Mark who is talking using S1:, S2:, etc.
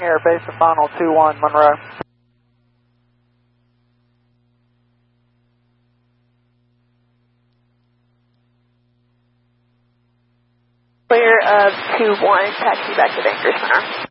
S1: Air base to final 2-1 Monroe.
S2: Clear of 2-1, taxi back to Bankers Center.